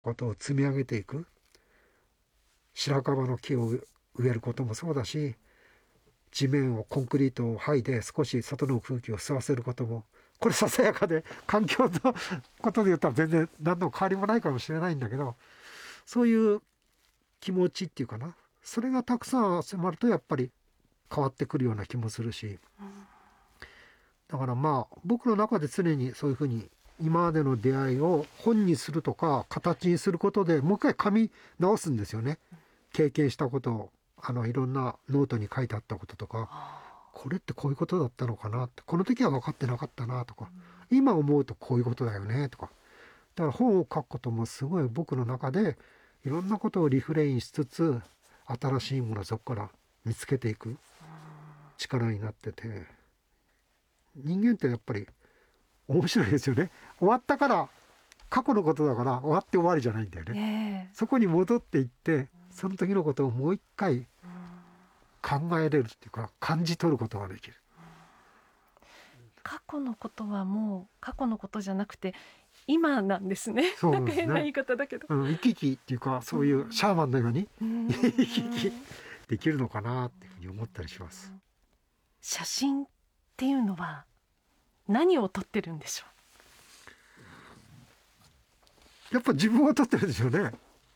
ことを積み上げていく。白樺の木を植えることもそうだし、地面をコンクリートを剥いで少し外の空気を吸わせることも、これささやかで環境のことで言ったら全然何の変わりもないかもしれないんだけど、そういう気持ちっていうかな、それがたくさん集まるとやっぱり変わってくるような気もするし、だからまあ僕の中で常にそういうふうに今までの出会いを本にするとか形にすることでもう一回噛み直すんですよね。経験したことをいろんなノートに書いてあったこととか、これってこういうことだったのかなって、この時は分かってなかったなとか、今思うとこういうことだよねとか、だから本を書くこともすごい僕の中でいろんなことをリフレインしつつ新しいものをそこから見つけていく力になってて、人間ってやっぱり面白いですよね。終わったから過去のことだから終わって終わりじゃないんだよね。そこに戻っていってその時のことをもう一回考えれるっていうか感じ取ることができる。 過去のことはもう過去のことじゃなくて今なんですね。 そうですね。 なんか変な言い方だけど、 生き生きっていうかそういうシャーマンのように生き生きできるのかなっていうふうに思ったりします。 写真っていうのは何を撮ってるんでしょやっぱ自分を撮ってるでしょうね。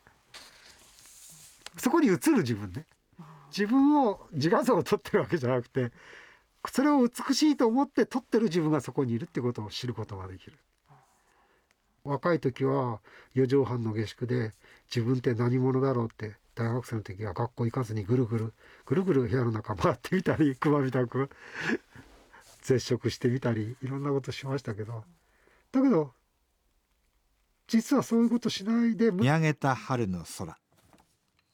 そこに映る自分ね。自分を自画像を撮ってるわけじゃなくて、それを美しいと思って撮ってる自分がそこにいるってことを知ることができる。若い時は4畳半の下宿で自分って何者だろうって大学生の時は学校行かずにぐるぐる部屋の中回ってみたり、クマみたく絶食してみたりいろんなことしましたけど、だけど実はそういうことしないで見上げた春の空。